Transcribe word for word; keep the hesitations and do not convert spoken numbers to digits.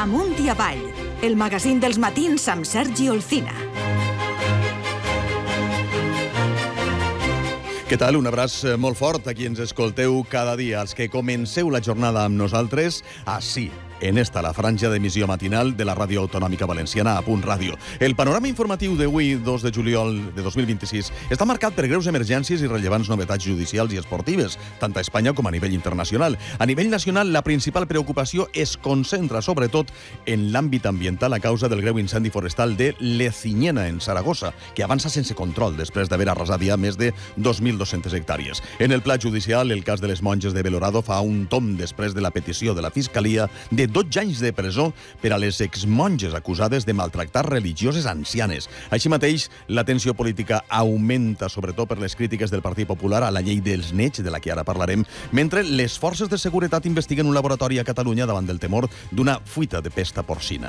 Amunt i avall, el magazín dels matins amb Sergi Olcina. Què tal? Un abraç molt fort a qui ens escolteu cada dia. Els que comenceu la jornada amb nosaltres, així, en esta, la franja d'emissió matinal de la Ràdio Autonòmica Valenciana, a Punt Ràdio. El panorama informatiu d'avui, dos de juliol de dos mil vint-i-sis, està marcat per greus emergències i rellevants novetats judicials i esportives, tant a Espanya com a nivell internacional. A nivell nacional, la principal preocupació es concentra, sobretot, en l'àmbit ambiental a causa del greu incendi forestal de Lecinyena, en Saragossa, que avança sense control després d'haver arrasat ja més de dos mil dos-centes hectàrees. En el pla judicial, el cas de les monges de Belorado fa un tomb després de la petició de la Fiscalia de dotze anys de presó per a les exmonges acusades de maltractar religioses ancianes. Així mateix, la tensió política augmenta, sobretot per les crítiques del Partit Popular a la llei dels nets, de la que ara parlarem, mentre les forces de seguretat investiguen un laboratori a Catalunya davant del temor d'una fuita de pesta porcina.